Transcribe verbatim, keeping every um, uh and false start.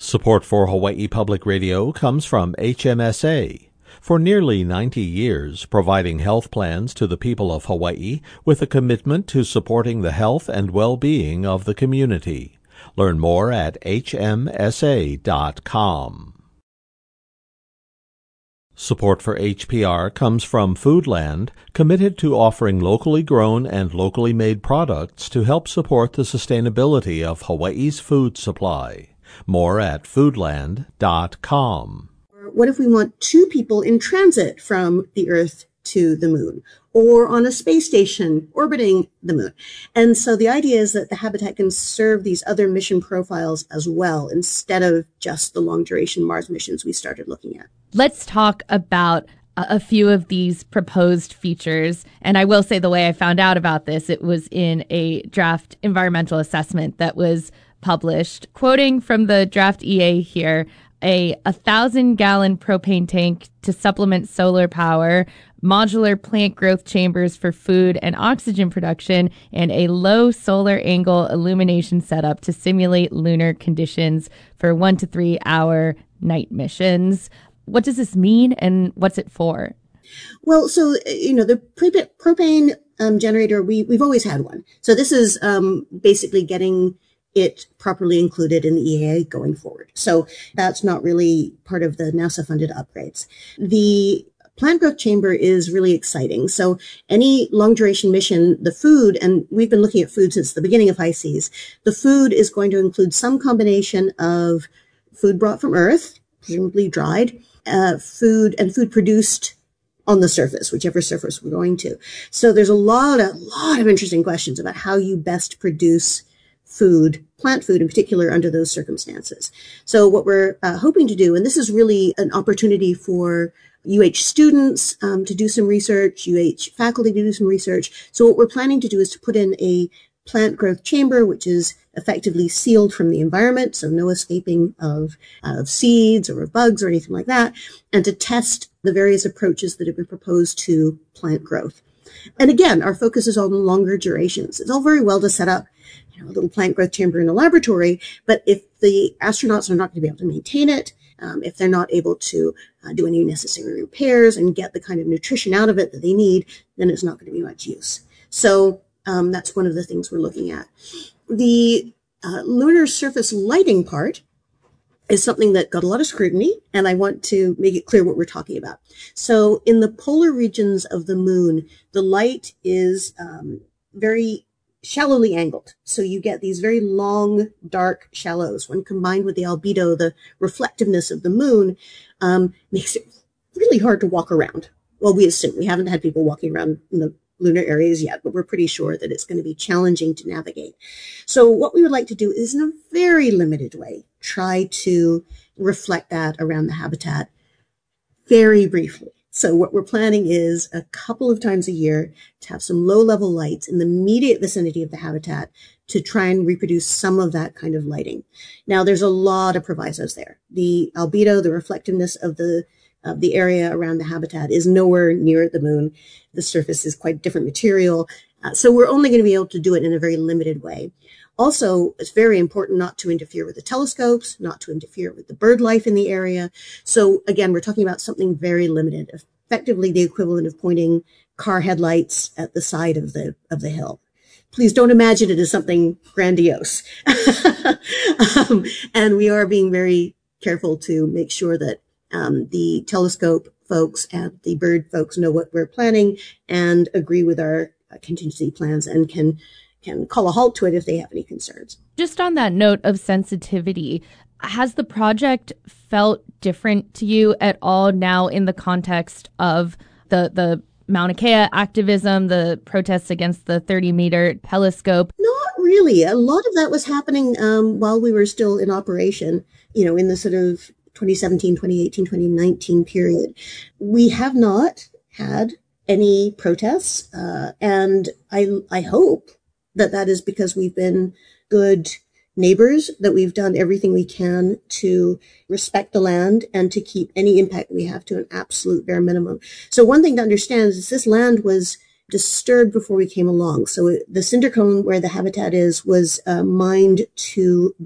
Support for Hawaii Public Radio comes from H M S A. For nearly ninety years, providing health plans to the people of Hawaii with a commitment to supporting the health and well-being of the community. Learn more at H M S A dot com. Support for H P R comes from Foodland, committed to offering locally grown and locally made products to help support the sustainability of Hawaii's food supply. More at foodland dot com. What if we want two people in transit from the Earth to the moon, or on a space station orbiting the moon? And so the idea is that the habitat can serve these other mission profiles as well, instead of just the long duration Mars missions we started looking at. Let's talk about a few of these proposed features. And I will say the way I found out about this, it was in a draft environmental assessment that was published. Quoting from the draft E A here, a a thousand gallon propane tank to supplement solar power, modular plant growth chambers for food and oxygen production, and a low solar angle illumination setup to simulate lunar conditions for one to three hour night missions. What does this mean and what's it for? Well, so, you know, the propane um, generator, we, we've always had one. So this is um, basically getting it properly included in the E A going forward. So that's not really part of the NASA-funded upgrades. The plant growth chamber is really exciting. So any long-duration mission, the food, and we've been looking at food since the beginning of HI-SEAS, the food is going to include some combination of food brought from Earth, presumably dried, uh, food and food produced on the surface, whichever surface we're going to. So there's a lot, a lot of interesting questions about how you best produce food, plant food in particular, under those circumstances. So what we're uh, hoping to do, and this is really an opportunity for U H students um, to do some research, U H faculty to do some research. So what we're planning to do is to put in a plant growth chamber, which is effectively sealed from the environment, so no escaping of, uh, of seeds or of bugs or anything like that, and to test the various approaches that have been proposed to plant growth. And again, our focus is on longer durations. It's all very well to set up, you know, a little plant growth chamber in a laboratory, but if the astronauts are not going to be able to maintain it, um, if they're not able to uh, do any necessary repairs and get the kind of nutrition out of it that they need, then it's not going to be much use. So um, that's one of the things we're looking at. The uh, lunar surface lighting part is something that got a lot of scrutiny, and I want to make it clear what we're talking about. So in the polar regions of the moon, the light is um, very shallowly angled. So you get these very long, dark shallows. When combined with the albedo, the reflectiveness of the moon um, makes it really hard to walk around. Well, we assume. We haven't had people walking around in the lunar areas yet, but we're pretty sure that it's going to be challenging to navigate. So what we would like to do is, in a very limited way, try to reflect that around the habitat very briefly. So what we're planning is a couple of times a year to have some low-level lights in the immediate vicinity of the habitat to try and reproduce some of that kind of lighting. Now, there's a lot of provisos there. The albedo, the reflectiveness of the of the area around the habitat, is nowhere near the moon. The surface is quite different material. Uh, so we're only going to be able to do it in a very limited way. Also, it's very important not to interfere with the telescopes, not to interfere with the bird life in the area. So again, we're talking about something very limited, effectively the equivalent of pointing car headlights at the side of the of the hill. Please don't imagine it as something grandiose. um, and we are being very careful to make sure that um, the telescope folks and the bird folks know what we're planning and agree with our uh, contingency plans and can can call a halt to it if they have any concerns. Just on that note of sensitivity, has the project felt different to you at all now in the context of the the Mauna Kea activism, the protests against the thirty meter telescope? Not really. A lot of that was happening um, while we were still in operation, you know, in the sort of twenty seventeen, twenty eighteen, twenty nineteen period. We have not had any protests, uh, and I I hope that that is because we've been good neighbors, that we've done everything we can to respect the land and to keep any impact we have to an absolute bare minimum. So one thing to understand is this land was disturbed before we came along. So the cinder cone where the habitat is was uh, mined to